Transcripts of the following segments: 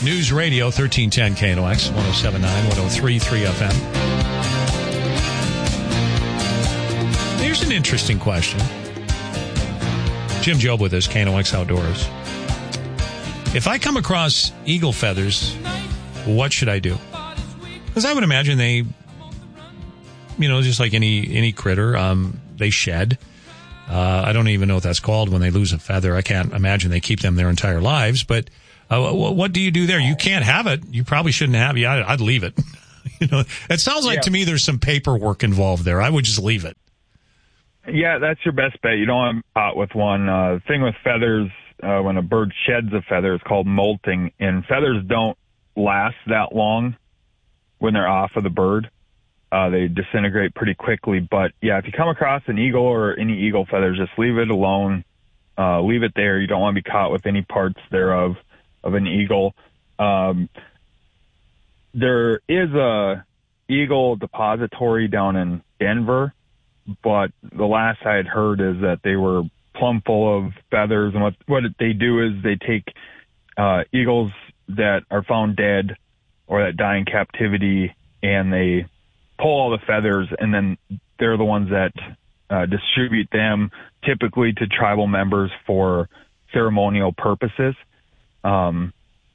News Radio 1310 KNOX 1079 1033 FM. Here's an interesting question. Jim Job with us, KNOX Outdoors. If I come across eagle feathers, what should I do? Because I would imagine they, just like any critter, they shed. I don't even know what that's called when they lose a feather. I can't imagine they keep them their entire lives. But what do you do there? You can't have it. You probably shouldn't have it. I'd leave it. It sounds like to me there's some paperwork involved there. I would just leave it. Yeah, that's your best bet. You don't want to be caught with one. The thing with feathers, when a bird sheds a feather, it's called molting, and feathers don't last that long when they're off of the bird. They disintegrate pretty quickly. But, yeah, if you come across an eagle or any eagle feathers, just leave it alone. Leave it there. You don't want to be caught with any parts thereof of an eagle. There is a eagle depository down in Denver, but the last I had heard is that they were plumb full of feathers. And what they do is they take eagles that are found dead or that die in captivity, and they pull all the feathers, and then they're the ones that distribute them typically to tribal members for ceremonial purposes. But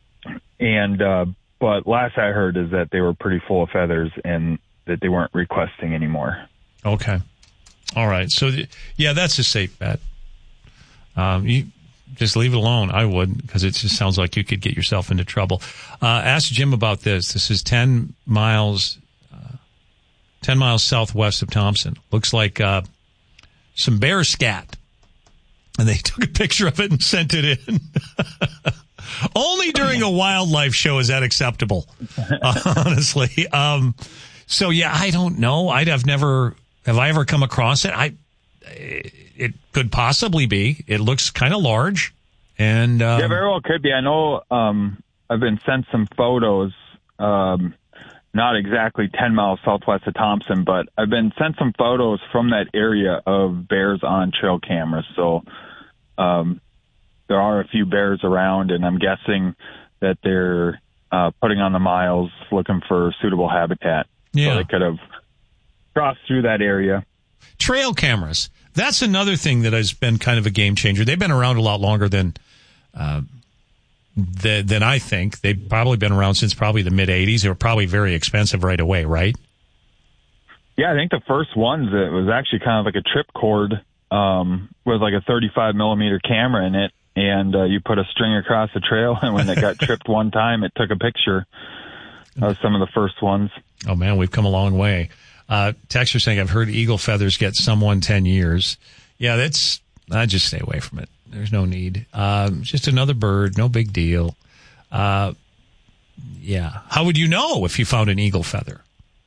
last I heard is that they were pretty full of feathers and that they weren't requesting anymore. Okay. All right. So, that's a safe bet. You just leave it alone. I would, because it just sounds like you could get yourself into trouble. Ask Jim about this. This is 10 miles southwest of Thompson. Looks like some bear scat. And they took a picture of it and sent it in. Only during a wildlife show is that acceptable, honestly. So, I don't know. Have I ever come across it? It could possibly be. It looks kind of large. And yeah, very well could be. I know I've been sent some photos, not exactly 10 miles southwest of Thompson, but I've been sent some photos from that area of bears on trail cameras. So there are a few bears around, and I'm guessing that they're putting on the miles looking for suitable habitat. Yeah. So they could have crossed through that area. Trail cameras. That's another thing that has been kind of a game changer. They've been around a lot longer than I think. They've probably been around since probably the mid-'80s. They were probably very expensive right away, right? Yeah, I think the first ones, it was actually kind of like a trip cord with like a 35-millimeter camera in it, and you put a string across the trail, and when it got tripped one time, it took a picture of some of the first ones. Oh, man, we've come a long way. Texter saying, I've heard eagle feathers get someone 10 years. Yeah, I just stay away from it. There's no need. Just another bird, no big deal. How would you know if you found an eagle feather?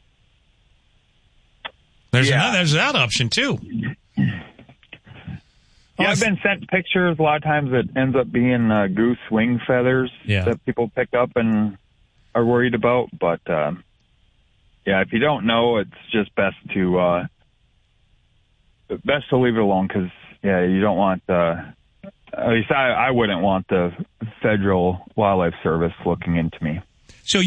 There's that option too. Yeah, I've been sent pictures. A lot of times it ends up being goose wing feathers that people pick up and are worried about. But, if you don't know, it's just best to leave it alone because, you don't want at least I wouldn't want the Federal Wildlife Service looking into me. So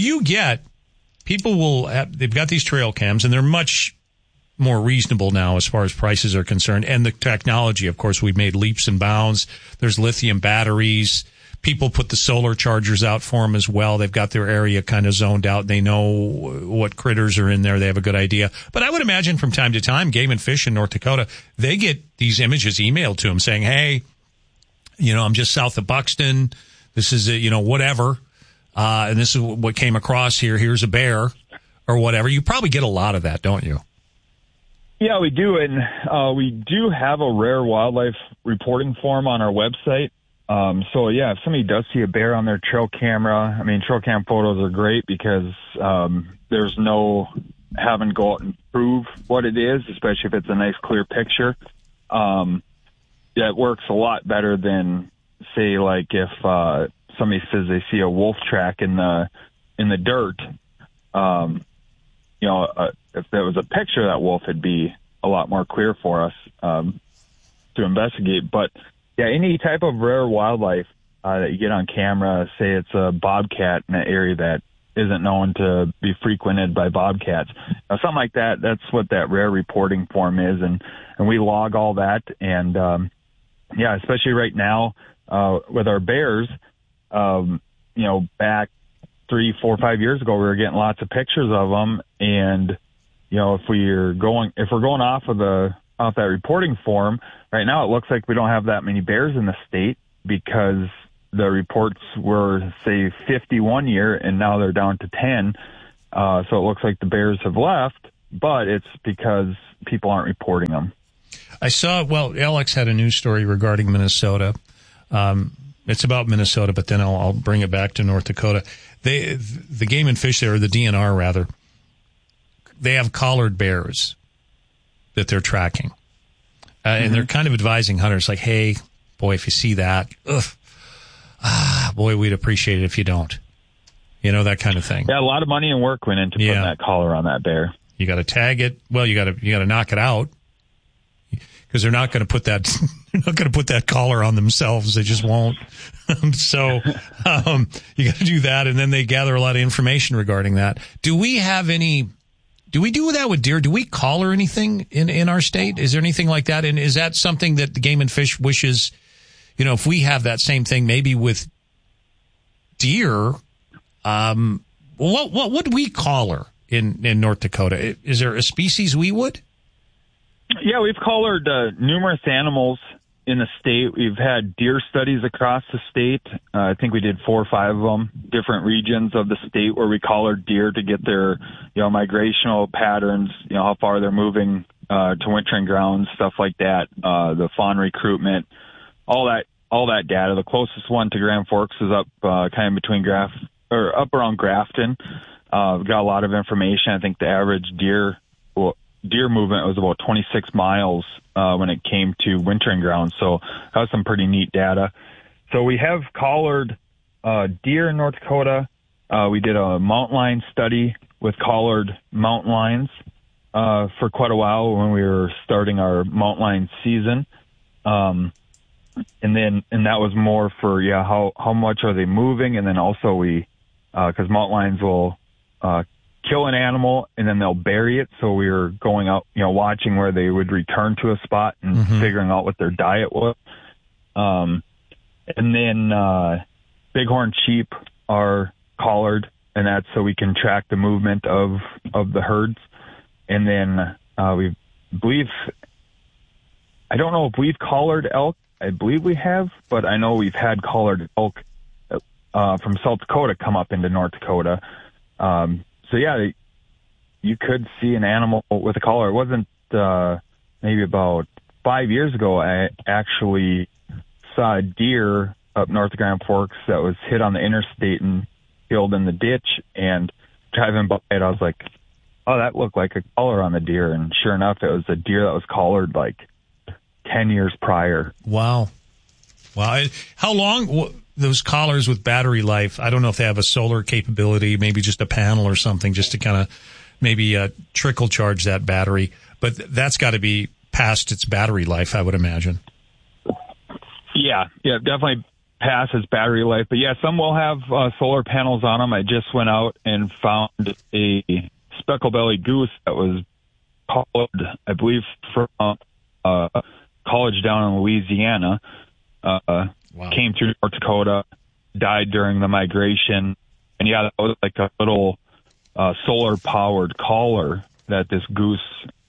they've got these trail cams, and they're much more reasonable now as far as prices are concerned. And the technology, of course, we've made leaps and bounds. There's lithium batteries. People put the solar chargers out for them as well. They've got their area kind of zoned out. They know what critters are in there. They have a good idea. But I would imagine from time to time, Game and Fish in North Dakota, they get these images emailed to them saying, hey, I'm just south of Buxton. This is, whatever. And this is what came across here. Here's a bear or whatever. You probably get a lot of that, don't you? Yeah, we do. And we do have a rare wildlife reporting form on our website. If somebody does see a bear on their trail camera, trail cam photos are great because there's no having to go out and prove what it is, especially if it's a nice, clear picture. It works a lot better than, say, like if somebody says they see a wolf track in the dirt. If there was a picture of that wolf, it'd be a lot more clear for us to investigate. But any type of rare wildlife, that you get on camera, say it's a bobcat in an area that isn't known to be frequented by bobcats. Now, something like that, that's what that rare reporting form is, and we log all that. And, especially right now with our bears, back 3, 4, 5 years ago, we were getting lots of pictures of them. And, if we're going off that reporting form, right now it looks like we don't have that many bears in the state because the reports were, say, 50 one year, and now they're down to 10. So it looks like the bears have left, but it's because people aren't reporting them. I saw, Alex had a news story regarding Minnesota. It's about Minnesota, but then I'll bring it back to North Dakota. The Game and Fish there, or the DNR rather, they have collared bears that they're tracking. And they're kind of advising hunters like, hey, boy, if you see that, boy, we'd appreciate it if you don't. That kind of thing. Yeah, a lot of money and work went into putting that collar on that bear. You got to tag it. Well, you got to knock it out because they're not going to put that. They're not going to put that collar on themselves. They just won't. So you got to do that, and then they gather a lot of information regarding that. Do we do that with deer? Do we collar anything in our state? Is there anything like that? And is that something that the Game and Fish wishes? If we have that same thing, maybe with deer, what would we collar in North Dakota? Is there a species we would? Yeah, we've collared numerous animals in the state. We've had deer studies across the state. I think we did 4 or 5 of them, different regions of the state where we collared deer to get their, migrational patterns, how far they're moving to wintering grounds, stuff like that, the fawn recruitment, all that data. The closest one to Grand Forks is up kind of between up around Grafton. We've got a lot of information. I think the average deer movement was about 26 miles when it came to wintering grounds. So that was some pretty neat data. So we have collared deer in North Dakota. We did a mountain lion study with collared mountain lions for quite a while when we were starting our mountain lion season. And that was more for, how much are they moving? And then also because mountain lions will kill an animal and then they'll bury it. So we were going out, watching where they would return to a spot and figuring out what their diet was. And then bighorn sheep are collared, and that's so we can track the movement of the herds. And then I don't know if we've collared elk. I believe we have, but I know we've had collared elk from South Dakota come up into North Dakota. So yeah, you could see an animal with a collar. It wasn't maybe about 5 years ago. I actually saw a deer up north of Grand Forks that was hit on the interstate and killed in the ditch. And driving by it, I was like, "Oh, that looked like a collar on the deer." And sure enough, it was a deer that was collared like 10 years prior. Wow. How long? Those collars with battery life, I don't know if they have a solar capability, maybe just a panel or something just to kind of maybe trickle charge that battery. But that's got to be past its battery life, I would imagine. Yeah, definitely past its battery life. But yeah, some will have solar panels on them. I just went out and found a speckle-bellied goose that was collared, I believe, from college down in Louisiana. Wow. Came through North Dakota, died during the migration. And yeah, that was like a little solar-powered collar that this goose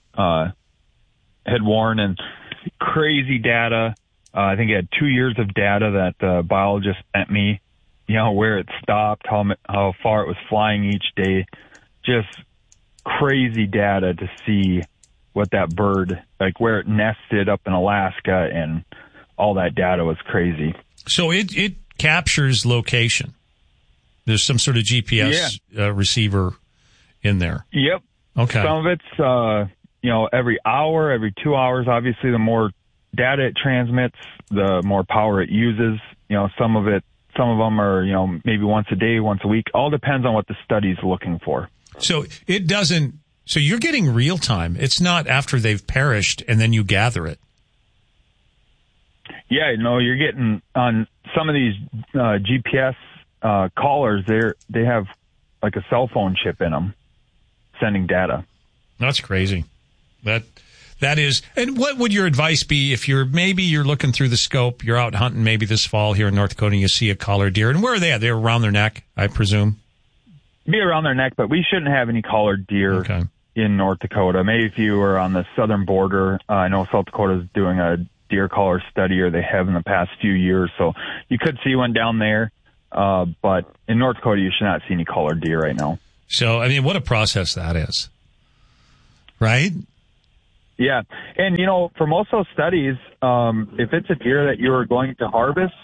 had worn. And crazy data. I think it had 2 years of data that the biologist sent me, where it stopped, how far it was flying each day. Just crazy data to see what that bird, like where it nested up in Alaska, and all that data was crazy. So it captures location. There's some sort of GPS receiver in there. Yep. Okay. Some of it's, every hour, every 2 hours. Obviously, the more data it transmits, the more power it uses. Some of them are, maybe once a day, once a week. All depends on what the study's looking for. So so you're getting real time. It's not after they've perished and then you gather it. Yeah, you're getting on some of these GPS callers, they have like a cell phone chip in them, sending data. That's crazy. That is. And what would your advice be if you're looking through the scope, you're out hunting maybe this fall here in North Dakota, and you see a collared deer, and where are they at? They're around their neck, I presume. Be around their neck, but we shouldn't have any collared deer in North Dakota. Maybe if you were on the southern border, I know South Dakota is doing a deer collar study, or they have in the past few years, so you could see one down there. But in North Dakota, you should not see any collared deer right now. So, I mean, what a process that is, right? Yeah. And, for most of those studies, if it's a deer that you're going to harvest,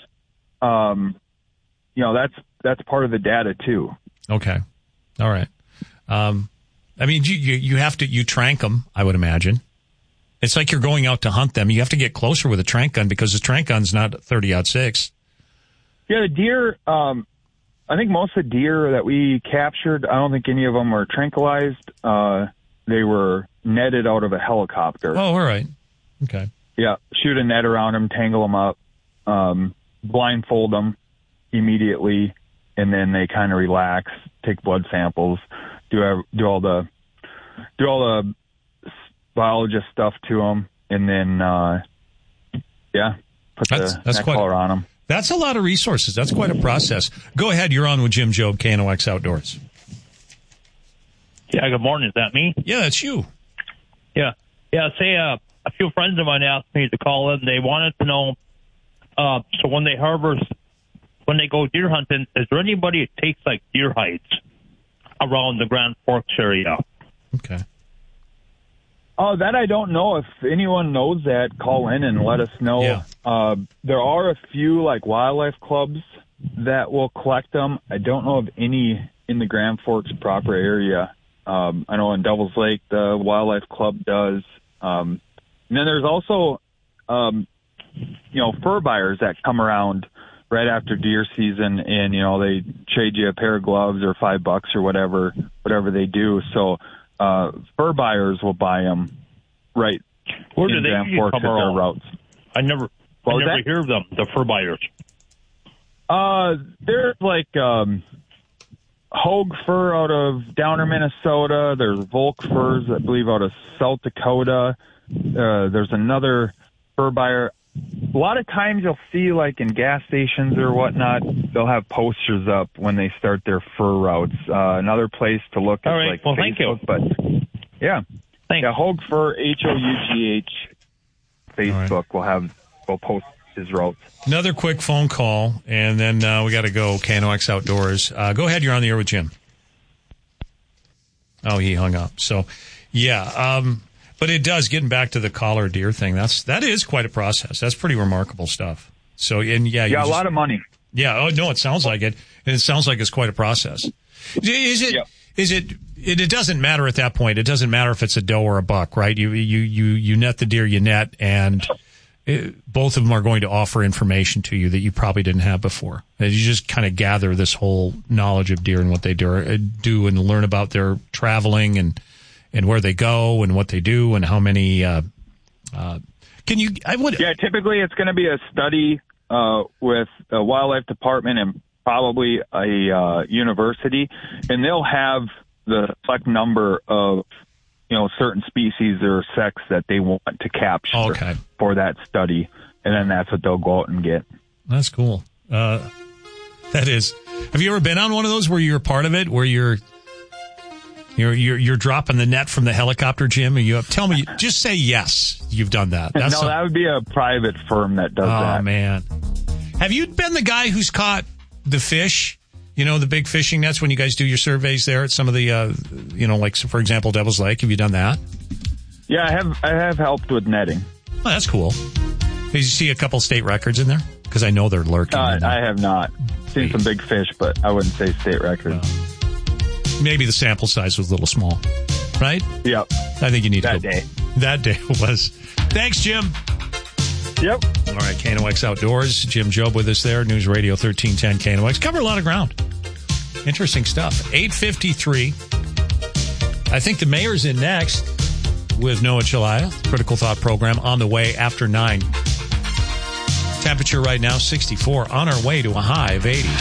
that's part of the data too. Okay. All right. I mean, you have to, you trank them, I would imagine. It's like you're going out to hunt them. You have to get closer with a trank gun because the trank gun's not 30-06. Yeah, the deer, I think most of the deer that we captured, I don't think any of them were tranquilized. They were netted out of a helicopter. Oh, all right. Okay. Yeah, shoot a net around them, tangle them up, blindfold them immediately, and then they kind of relax, take blood samples, do all the biologist stuff to them, and then put the neck collar on them. That's a lot of resources. That's quite a process. Go ahead. You're on with Jim Jobe, KNOX Outdoors. Yeah, good morning. Is that me? Yeah, that's you. Yeah. Say a few friends of mine asked me to call in. They wanted to know, so when they harvest, when they go deer hunting, is there anybody that takes like deer hides around the Grand Forks area? Okay. Oh, that I don't know. If anyone knows that, call in and let us know. Yeah. There are a few like wildlife clubs that will collect them. I don't know of any in the Grand Forks proper area. I know in Devil's Lake, the wildlife club does. And then there's also, fur buyers that come around right after deer season, and, they trade you a pair of gloves or $5 or whatever they do. So, fur buyers will buy them right Where in do they Grand Forks at their routes. I never hear of them, the fur buyers. There's like Hogue Fur out of Downer, Minnesota. There's Volk Furs, I believe, out of South Dakota. There's another fur buyer. A lot of times you'll see, like, in gas stations or whatnot, they'll have posters up when they start their fur routes. Another place to look is, like, Facebook. Thank you. But, yeah. Thanks. Yeah, Hogue Fur, HOUGH, Facebook will post his routes. Another quick phone call, and then we got to go. KNOX Outdoors. Go ahead. You're on the air with Jim. Oh, he hung up. So, yeah. But it does, getting back to the collar deer thing, that is quite a process. That's pretty remarkable stuff. So, and yeah. Yeah, a lot of money. Yeah. Oh, no, it sounds like it. And it sounds like it's quite a process. It doesn't matter at that point. It doesn't matter if it's a doe or a buck, right? You net the deer you net, and both of them are going to offer information to you that you probably didn't have before. And you just kind of gather this whole knowledge of deer and what they do and learn about their traveling and where they go and what they do and how many, Yeah, typically it's going to be a study, with a wildlife department and probably a university, and they'll have the select number of, certain species or sex that they want to capture for that study. And then that's what they'll go out and get. That's cool. That is. Have you ever been on one of those where you're a part of it, where you're dropping the net from the helicopter, Jim? And tell me, just say yes, you've done that. That would be a private firm that does that. Oh, man. Have you been the guy who's caught the fish? The big fishing nets when you guys do your surveys there at some of the, like, for example, Devil's Lake. Have you done that? Yeah, I have helped with netting. Oh, that's cool. Did you see a couple state records in there? Because I know they're lurking. I have not seen some big fish, but I wouldn't say state records. Maybe the sample size was a little small, right? Yep. I think you need that to. Day. That day was. Thanks, Jim. Yep. All right, KNOX Outdoors. Jim Jobe with us there. News Radio 1310 KNOX. Cover a lot of ground. Interesting stuff. 8:53. I think the mayor's in next with Noah Chelaya. Critical Thought program on the way after 9. Temperature right now, 64, on our way to a high of 80.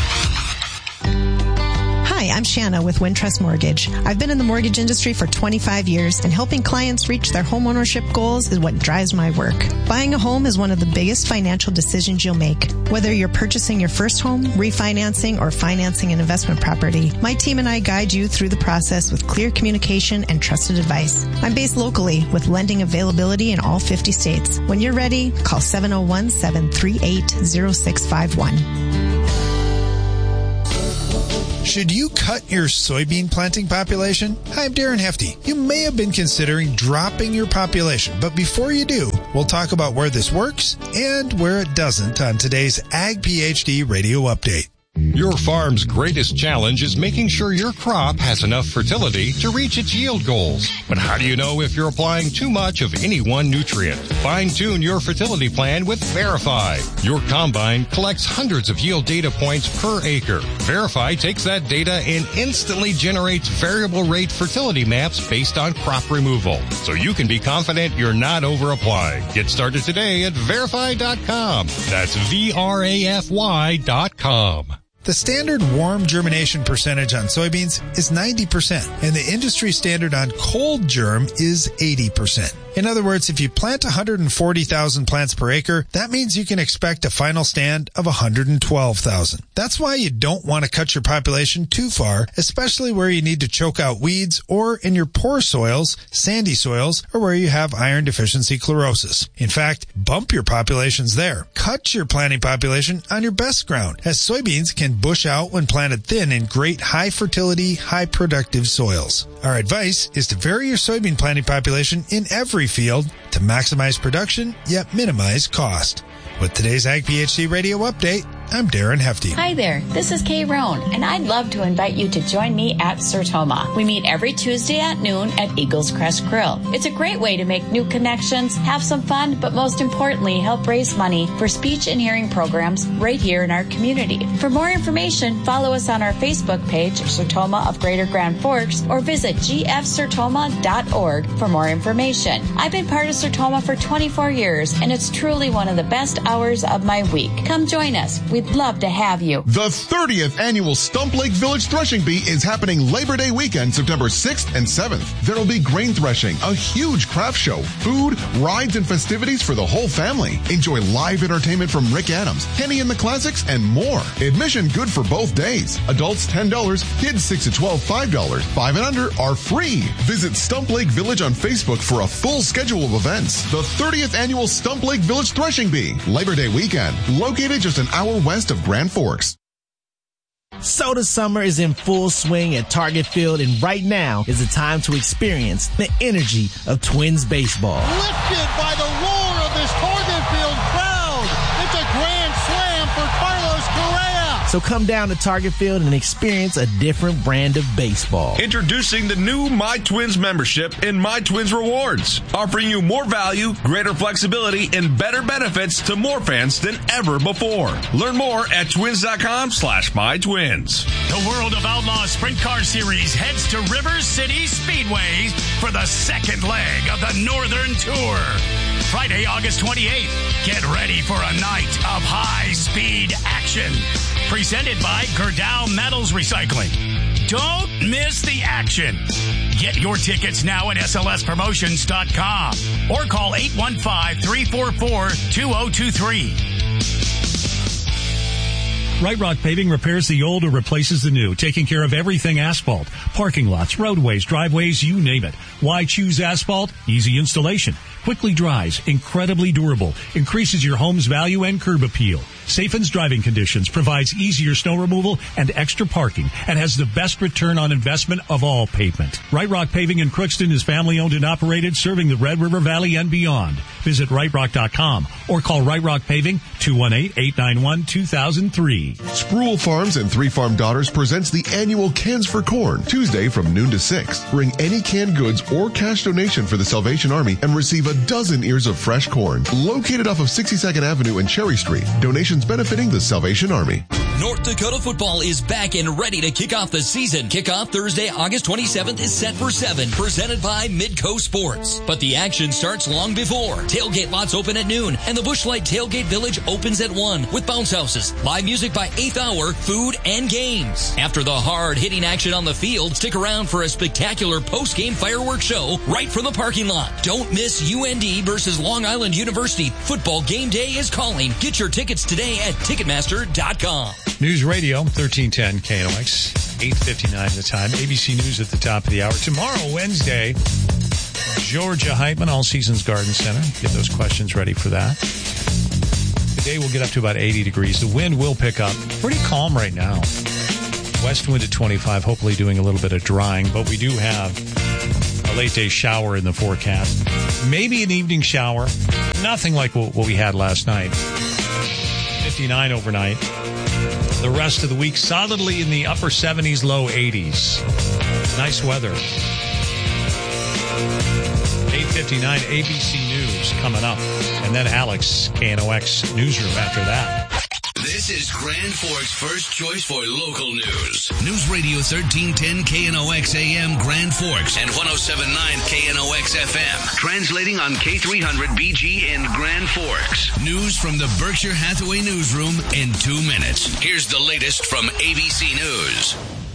Hi, I'm Shanna with Wintrust Mortgage. I've been in the mortgage industry for 25 years, and helping clients reach their homeownership goals is what drives my work. Buying a home is one of the biggest financial decisions you'll make. Whether you're purchasing your first home, refinancing, or financing an investment property, my team and I guide you through the process with clear communication and trusted advice. I'm based locally with lending availability in all 50 states. When you're ready, call 701-738-0651. Should you cut your soybean planting population? Hi, I'm Darren Hefty. You may have been considering dropping your population, but before you do, we'll talk about where this works and where it doesn't on today's Ag PhD Radio Update. Your farm's greatest challenge is making sure your crop has enough fertility to reach its yield goals. But how do you know if you're applying too much of any one nutrient? Fine-tune your fertility plan with Verify. Your combine collects hundreds of yield data points per acre. Verify takes that data and instantly generates variable rate fertility maps based on crop removal, so you can be confident you're not over-applying. Get started today at Verify.com. That's VRAFY.com. The standard warm germination percentage on soybeans is 90%, and the industry standard on cold germ is 80%. In other words, if you plant 140,000 plants per acre, that means you can expect a final stand of 112,000. That's why you don't want to cut your population too far, especially where you need to choke out weeds or in your poor soils, sandy soils, or where you have iron deficiency chlorosis. In fact, bump your populations there. Cut your planting population on your best ground, as soybeans can bush out when planted thin in great high fertility, high productive soils. Our advice is to vary your soybean planting population in every field to maximize production yet minimize cost. With today's Ag PhD Radio Update, I'm Darren Hefty. Hi there, this is Kay Roan, and I'd love to invite you to join me at Sertoma. We meet every Tuesday at noon at Eagles Crest Grill. It's a great way to make new connections, have some fun, but most importantly, help raise money for speech and hearing programs right here in our community. For more information, follow us on our Facebook page, Sertoma of Greater Grand Forks, or visit gfsertoma.org for more information. I've been part of Sertoma for 24 years, and it's truly one of the best hours of my week. Come join us. We'd love to have you. The 30th annual Stump Lake Village Threshing Bee is happening Labor Day weekend, September 6th and 7th. There will be grain threshing, a huge craft show, food, rides, and festivities for the whole family. Enjoy live entertainment from Rick Adams, Kenny and the Classics, and more. Admission good for both days. Adults $10, kids 6 to 12 $5. 5 and under are free. Visit Stump Lake Village on Facebook for a full schedule of events. The 30th annual Stump Lake Village Threshing Bee, Labor Day weekend, located just an hour west of Grand Forks. Soda summer is in full swing at Target Field, and right now is the time to experience the energy of Twins baseball. Lifted by the roar of this Target Field crowd. It's a grand slam for Carlos Correa. So come down to Target Field and experience a different brand of baseball. Introducing the new My Twins membership and My Twins Rewards, offering you more value, greater flexibility, and better benefits to more fans than ever before. Learn more at twins.com/mytwins. The World of Outlaws Sprint Car Series heads to River City Speedway for the second leg of the Northern Tour. Friday, August 28th. Get ready for a night of high-speed action. Presented by Gerdau Metals Recycling. Don't miss the action. Get your tickets now at slspromotions.com or call 815-344-2023. Right Rock Paving repairs the old or replaces the new, taking care of everything asphalt, parking lots, roadways, driveways, you name it. Why choose asphalt? Easy installation, quickly dries, incredibly durable, increases your home's value and curb appeal. Safens driving conditions, provides easier snow removal and extra parking, and has the best return on investment of all pavement. Right Rock Paving in Crookston is family owned and operated, serving the Red River Valley and beyond. Visit rightrock.com or call Right Rock Paving 218-891-2003. Sproul Farms and Three Farm Daughters presents the annual Cans for Corn, Tuesday from noon to 6. Bring any canned goods or cash donation for the Salvation Army and receive a dozen ears of fresh corn. Located off of 62nd Avenue and Cherry Street. Donations benefiting the Salvation Army. North Dakota football is back and ready to kick off the season. Kickoff Thursday, August 27th is set for 7, presented by Midco Sports. But the action starts long before. Tailgate lots open at noon, and the Busch Light Tailgate Village opens at 1 with bounce houses, live music by 8th hour, food, and games. After the hard-hitting action on the field, stick around for a spectacular post-game fireworks show right from the parking lot. Don't miss UND versus Long Island University. Football game day is calling. Get your tickets today at Ticketmaster.com. News Radio, 1310 KNOX, 8:59 the time. ABC News at the top of the hour. Tomorrow, Wednesday, Georgia Heitman, All Seasons Garden Center. Get those questions ready for that. Today will get up to about 80 degrees. The wind will pick up. Pretty calm right now. West wind at 25, hopefully doing a little bit of drying, but we do have a late day shower in the forecast. Maybe an evening shower. Nothing like what we had last night. 59 overnight. The rest of the week solidly in the upper 70s, low 80s. Nice weather. 8:59 ABC News coming up. And then Alex, KNOX Newsroom after that. This is Grand Forks' first choice for local news. News Radio 1310 KNOX AM Grand Forks and 107.9 KNOX FM. Translating on K300 BG in Grand Forks. News from the Berkshire Hathaway Newsroom in 2 minutes. Here's the latest from ABC News.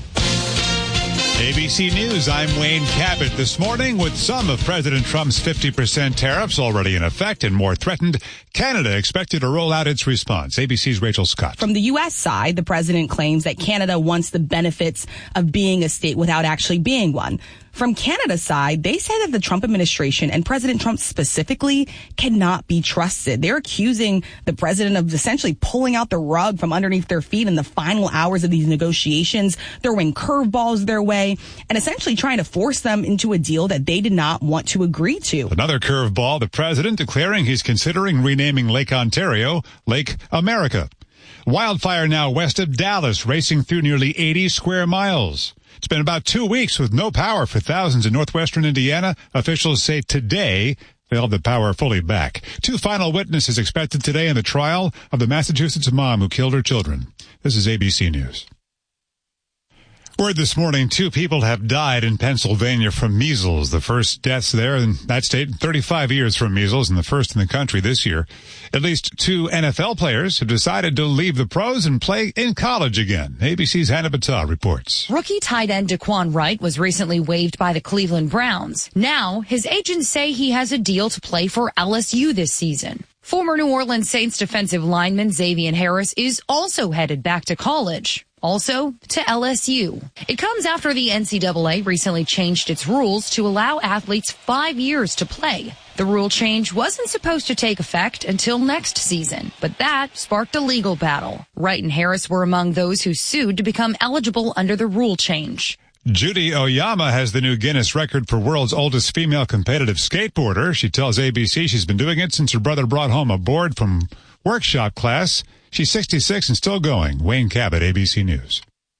ABC News, I'm Wayne Cabot. This morning, with some of President Trump's 50% tariffs already in effect and more threatened, Canada expected to roll out its response. ABC's Rachel Scott. From the U.S. side, the president claims that Canada wants the benefits of being a state without actually being one. From Canada's side, they say that the Trump administration and President Trump specifically cannot be trusted. They're accusing the president of essentially pulling out the rug from underneath their feet in the final hours of these negotiations, throwing curveballs their way, and essentially trying to force them into a deal that they did not want to agree to. Another curveball, the president declaring he's considering renaming Lake Ontario Lake America. Wildfire now west of Dallas, racing through nearly 80 square miles. It's been about 2 weeks with no power for thousands in northwestern Indiana. Officials say today they'll have the power fully back. 2 final witnesses expected today in the trial of the Massachusetts mom who killed her children. This is ABC News. Word this morning, 2 people have died in Pennsylvania from measles. The first deaths there in that state in 35 years from measles, and the first in the country this year. At least 2 NFL players have decided to leave the pros and play in college again. ABC's Hannah Battah reports. Rookie tight end Daquan Wright was recently waived by the Cleveland Browns. Now, his agents say he has a deal to play for LSU this season. Former New Orleans Saints defensive lineman Xavier Harris is also headed back to college. Also to LSU. It comes after the NCAA recently changed its rules to allow athletes 5 years to play. The rule change wasn't supposed to take effect until next season, but that sparked a legal battle. Wright and Harris were among those who sued to become eligible under the rule change. Judy Oyama has the new Guinness record for world's oldest female competitive skateboarder. She tells ABC she's been doing it since her brother brought home a board from workshop class. She's 66 and still going. Wayne Cabot, ABC News.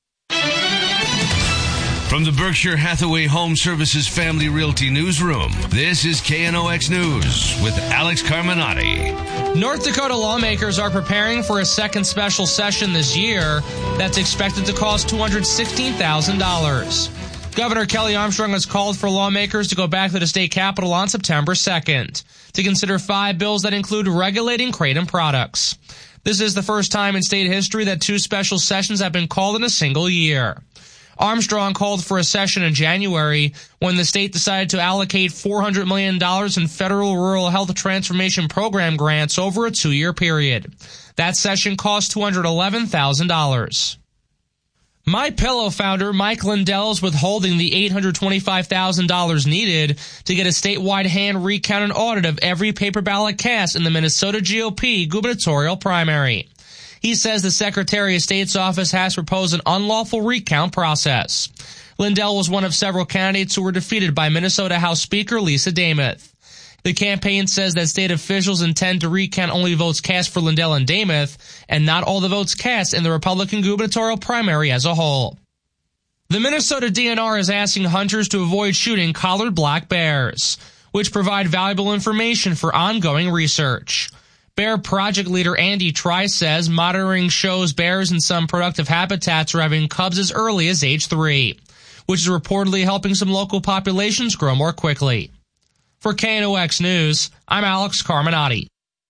From the Berkshire Hathaway Home Services Family Realty Newsroom, this is KNOX News with Alex Carminati. North Dakota lawmakers are preparing for a second special session this year that's expected to cost $216,000. Governor Kelly Armstrong has called for lawmakers to go back to the state capitol on September 2nd to consider 5 bills that include regulating kratom products. This is the first time in state history that 2 special sessions have been called in a single year. Armstrong called for a session in January when the state decided to allocate $400 million in federal rural health transformation program grants over a 2-year period. That session cost $211,000. MyPillow founder Mike Lindell is withholding the $825,000 needed to get a statewide hand recount and audit of every paper ballot cast in the Minnesota GOP gubernatorial primary. He says the Secretary of State's office has proposed an unlawful recount process. Lindell was one of several candidates who were defeated by Minnesota House Speaker Lisa Demuth. The campaign says that state officials intend to recount only votes cast for Lindell and Demuth, and not all the votes cast in the Republican gubernatorial primary as a whole. The Minnesota DNR is asking hunters to avoid shooting collared black bears, which provide valuable information for ongoing research. Bear project leader Andy Trice says monitoring shows bears in some productive habitats are having cubs as early as age 3, which is reportedly helping some local populations grow more quickly. For KNOX News, I'm Alex Carminati.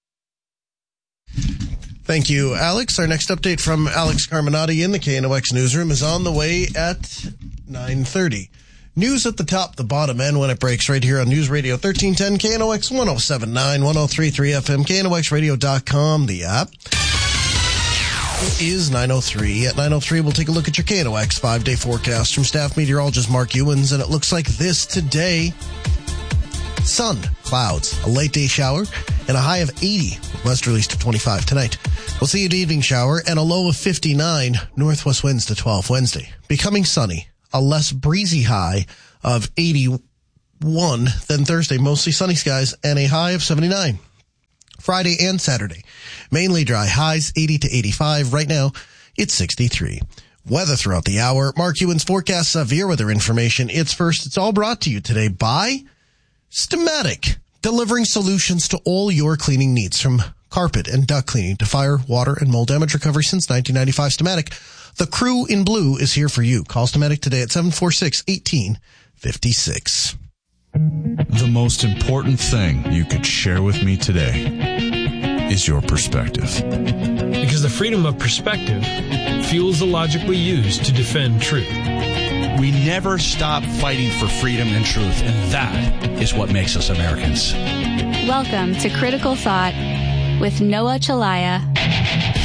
Thank you, Alex. Our next update from Alex Carminati in the KNOX newsroom is on the way at 9:30. News at the top, the bottom, and when it breaks right here on News Radio 1310, KNOX 1079, 1033 FM, KNOXradio.com, the app. It is 9:03. At 9:03, we'll take a look at your KNOX 5-day forecast from staff meteorologist Mark Ewens, and it looks like this today. Sun, clouds, a late day shower, and a high of 80, westerlies to 25 tonight. We'll see an evening shower and a low of 59, northwest winds to 12 Wednesday. Becoming sunny, a less breezy high of 81 than Thursday, mostly sunny skies, and a high of 79. Friday and Saturday, mainly dry, highs 80 to 85. Right now, it's 63. Weather throughout the hour. Mark Ewens forecasts severe weather information. It's all brought to you today by Stamatic, delivering solutions to all your cleaning needs, from carpet and duct cleaning to fire, water, and mold damage recovery since 1995. Stamatic, the crew in blue, is here for you. Call Stamatic today at 746-1856. The most important thing you could share with me today is your perspective. Because the freedom of perspective fuels the logic we use to defend truth. We never stop fighting for freedom and truth, and that is what makes us Americans. Welcome to Critical Thought with Noah Chalaya.